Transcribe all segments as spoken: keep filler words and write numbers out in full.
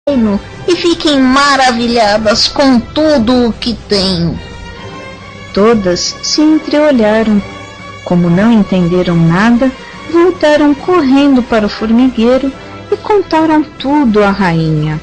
reino e fiquem maravilhadas com tudo o que tenho. Todas se entreolharam. Como não entenderam nada, voltaram correndo para o formigueiro e contaram tudo à rainha.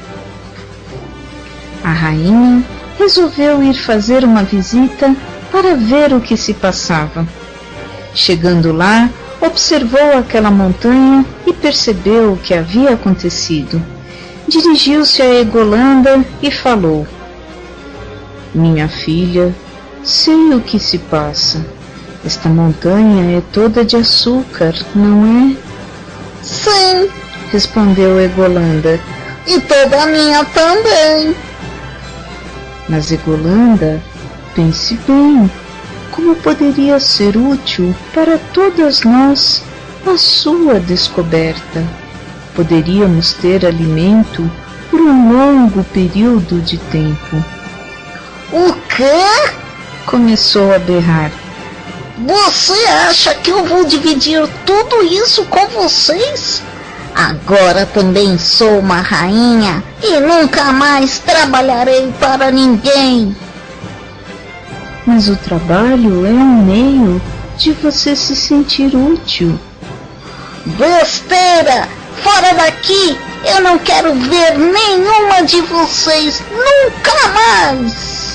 A rainha resolveu ir fazer uma visita para ver o que se passava. Chegando lá, observou aquela montanha e percebeu o que havia acontecido. Dirigiu-se a Egolanda e falou: "Minha filha, sei o que se passa. Esta montanha é toda de açúcar, não é?" "Sim", respondeu Egolanda, "e toda a minha também." "Mas Egolanda, pense bem, como poderia ser útil para todas nós a sua descoberta? Poderíamos ter alimento por um longo período de tempo." "O quê?" começou a berrar. "Você acha que eu vou dividir tudo isso com vocês? Agora também sou uma rainha e nunca mais trabalharei para ninguém." "Mas o trabalho é um meio de você se sentir útil." "Besteira! Fora daqui! Eu não quero ver nenhuma de vocês nunca mais!"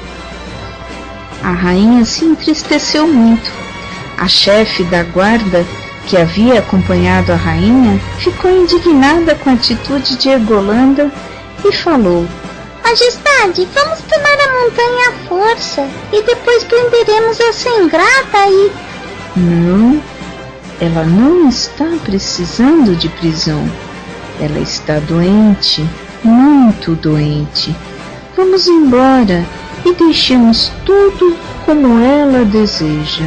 A rainha se entristeceu muito. A chefe da guarda, que havia acompanhado a rainha, ficou indignada com a atitude de Egolanda e falou: "Majestade, vamos tomar a montanha à força e depois prenderemos essa ingrata e..." "Não, ela não está precisando de prisão. Ela está doente, muito doente. Vamos embora e deixemos tudo como ela deseja."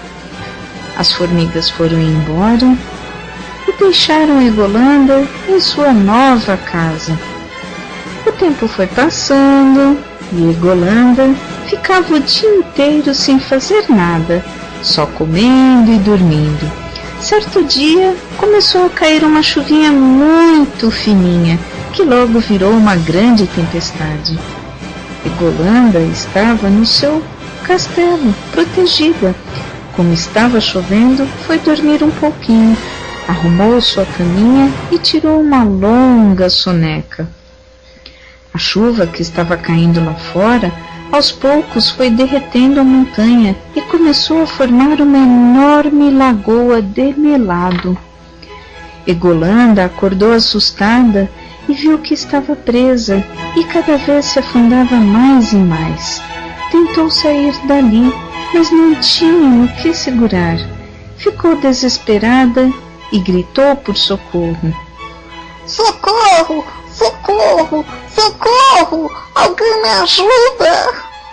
As formigas foram embora e deixaram Egolanda em sua nova casa. O tempo foi passando e Egolanda ficava o dia inteiro sem fazer nada, só comendo e dormindo. Certo dia começou a cair uma chuvinha muito fininha, que logo virou uma grande tempestade. Egolanda estava no seu castelo, protegida. Como estava chovendo, foi dormir um pouquinho, arrumou sua caminha e tirou uma longa soneca. A chuva que estava caindo lá fora, aos poucos foi derretendo a montanha e começou a formar uma enorme lagoa de melado. Egolanda acordou assustada e viu que estava presa e cada vez se afundava mais e mais. Tentou sair dali, mas não tinha o que segurar. Ficou desesperada e gritou por socorro. "Socorro! Socorro! Socorro! Alguém me ajuda!"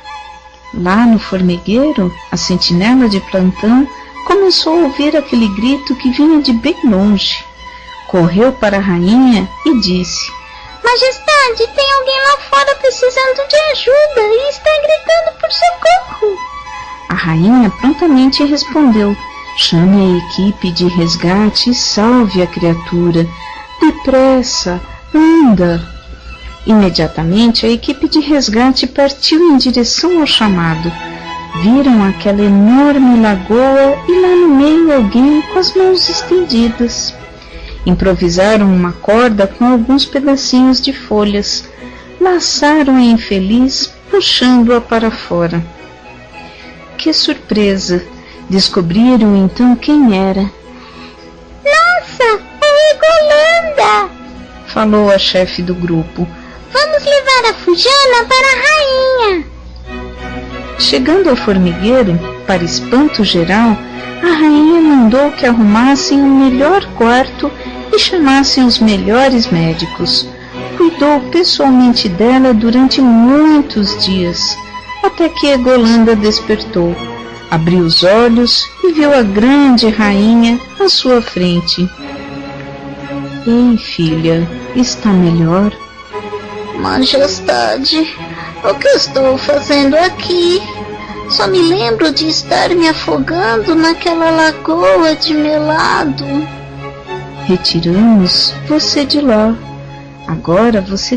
Lá no formigueiro, a sentinela de plantão começou a ouvir aquele grito que vinha de bem longe. Correu para a rainha e disse: "Majestade, tem alguém lá fora precisando de ajuda e está gritando por socorro." A rainha prontamente respondeu: "Chame a equipe de resgate e salve a criatura. Depressa, anda!" Imediatamente a equipe de resgate partiu em direção ao chamado. Viram aquela enorme lagoa e lá no meio alguém com as mãos estendidas. Improvisaram uma corda com alguns pedacinhos de folhas. Laçaram a infeliz, puxando-a para fora. Que surpresa! Descobriram então quem era. "Nossa, é Egolanda!" falou a chefe do grupo. "Vamos levar a Fujana para a rainha." Chegando ao formigueiro, para espanto geral, a rainha mandou que arrumassem o melhor quarto e chamassem os melhores médicos. Cuidou pessoalmente dela durante muitos dias, até que Egolanda despertou, abriu os olhos e viu a grande rainha à sua frente. "Ei, filha, está melhor?" "Majestade, o que estou fazendo aqui? Só me lembro de estar me afogando naquela lagoa de melado." "Retiramos você de lá. Agora você